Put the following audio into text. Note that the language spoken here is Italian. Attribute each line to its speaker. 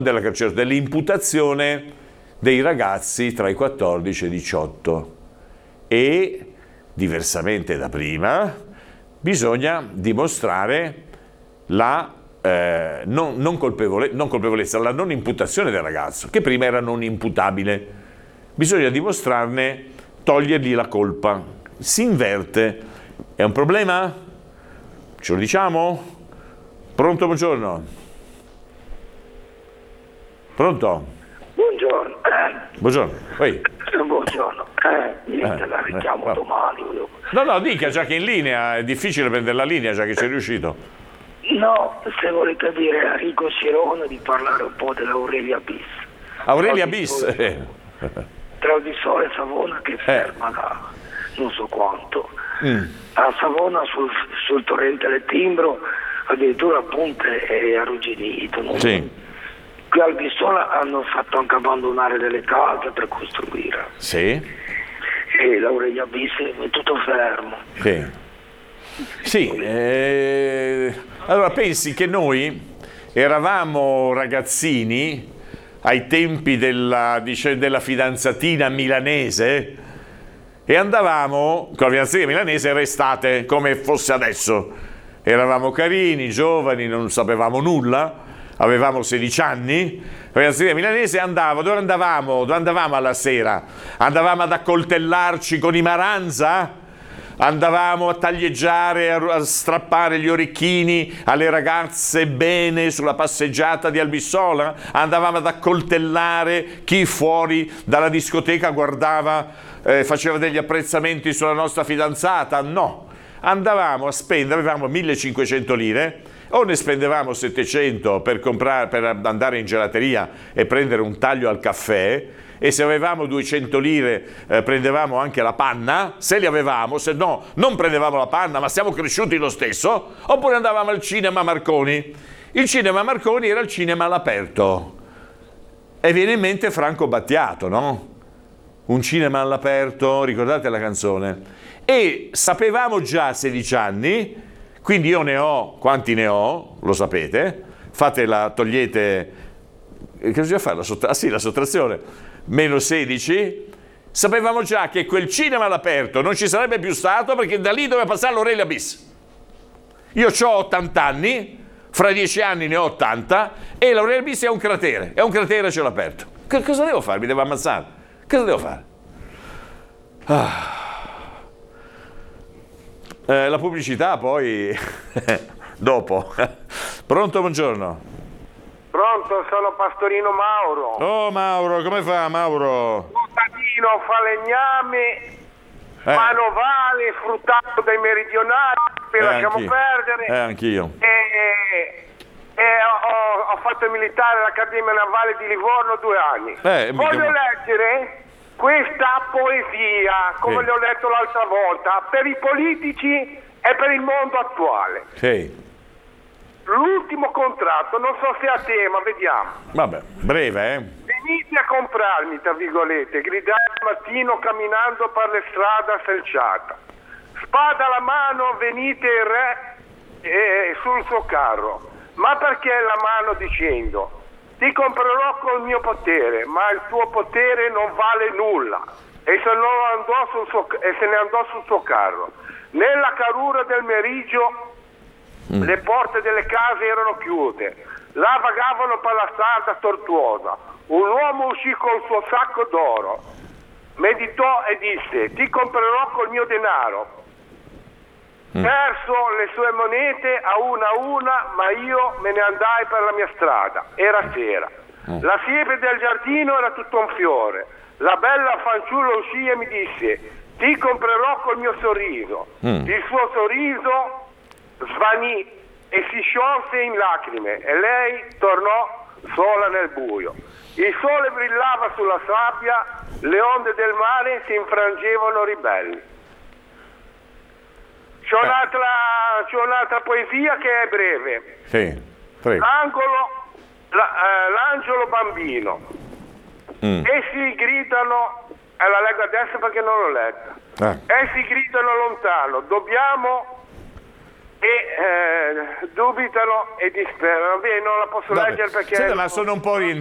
Speaker 1: dell'imputazione dei ragazzi tra i 14 e i 18 e, diversamente da prima, bisogna dimostrare la non colpevolezza, la non imputazione del ragazzo, che prima era non imputabile. Bisogna dimostrarne, togliergli la colpa. Si inverte. È un problema? Ce lo diciamo? Pronto, buongiorno. Pronto?
Speaker 2: Buongiorno.
Speaker 1: Buongiorno. Poi.
Speaker 2: Buongiorno. Niente, la richiamo domani.
Speaker 1: No, dica, già che è in linea, è difficile prendere la linea, già che ci è riuscito.
Speaker 2: No, se volete dire a Rico Sirona di parlare un po' dell'Aurelia Bis.
Speaker 1: Aurelia Bis?
Speaker 2: Tra di Sole e Savona che ferma da non so quanto. A Savona sul torrente del Timbro addirittura a Ponte è arrugginito. No?
Speaker 1: Sì.
Speaker 2: Qui al Bissola hanno fatto anche abbandonare delle case per costruire.
Speaker 1: Sì.
Speaker 2: E l'Aurelia Bis è tutto fermo.
Speaker 1: Sì. Allora pensi che noi eravamo ragazzini ai tempi della fidanzatina milanese e andavamo con la fidanzatina milanese l'estate come fosse adesso. Eravamo carini, giovani, non sapevamo nulla, avevamo 16 anni. La fidanzatina milanese dove andavamo alla sera? Andavamo ad accoltellarci con i Maranza? Andavamo a taglieggiare, a strappare gli orecchini alle ragazze bene sulla passeggiata di Albissola? Andavamo ad accoltellare chi fuori dalla discoteca guardava, faceva degli apprezzamenti sulla nostra fidanzata? No, andavamo a spendere, avevamo 1500 lire, o ne spendevamo 700 per andare in gelateria e prendere un taglio al caffè, e se avevamo 200 lire prendevamo anche la panna, se li avevamo, se no non prendevamo la panna, ma siamo cresciuti lo stesso, oppure andavamo al cinema Marconi. Il cinema Marconi era il cinema all'aperto e viene in mente Franco Battiato, no? Un cinema all'aperto, ricordate la canzone? E sapevamo già a 16 anni, quindi io ne ho, quanti ne ho, lo sapete, togliete, che bisogna fare? La sottrazione. Meno 16, sapevamo già che quel cinema all'aperto non ci sarebbe più stato perché da lì doveva passare l'Aurelia Bis. Io ho 80 anni, fra 10 anni ne ho 80 e l'Aurelia Bis è un cratere a cielo aperto. Cosa devo fare? Mi devo ammazzare? Cosa devo fare? La pubblicità poi dopo. Pronto, buongiorno.
Speaker 3: Pronto, sono Pastorino Mauro.
Speaker 1: Oh Mauro, come fa Mauro?
Speaker 3: Contadino, falegname, manovale, fruttato dai meridionali, lasciamo perdere.
Speaker 1: Anch'io.
Speaker 3: Ho fatto il militare all'Accademia Navale di Livorno 2 anni. Voglio leggere questa poesia, come le ho letto l'altra volta, per i politici e per il mondo attuale.
Speaker 1: Sì.
Speaker 3: L'ultimo contratto, non so se è a tema, vediamo.
Speaker 1: Vabbè, breve,
Speaker 3: Venite a comprarmi, tra virgolette, gridai al mattino camminando per le strade selciata. Spada alla mano, venite il re sul suo carro. Ma perché la mano dicendo? Ti comprerò col mio potere, ma il tuo potere non vale nulla. E se ne andò sul suo carro. Nella carura del meriggio le porte delle case erano chiuse, là vagavano per la strada tortuosa. Un uomo uscì col suo sacco d'oro, meditò e disse: ti comprerò col mio denaro. Perso le sue monete a una, ma io me ne andai per la mia strada. Era sera. La siepe del giardino era tutto un fiore. La bella fanciulla uscì e mi disse: ti comprerò col mio sorriso. Il suo sorriso svanì e si sciolse in lacrime e lei tornò sola nel buio. Il sole brillava sulla sabbia, le onde del mare si infrangevano ribelli. C'è un'altra poesia che è breve.
Speaker 1: Sì, prego.
Speaker 3: L'angelo bambino. Essi gridano, la leggo adesso perché non l'ho letta. Essi gridano lontano: dobbiamo e dubitano e disperano. Beh, non la posso leggere perché...
Speaker 1: Senta, ma sono un po'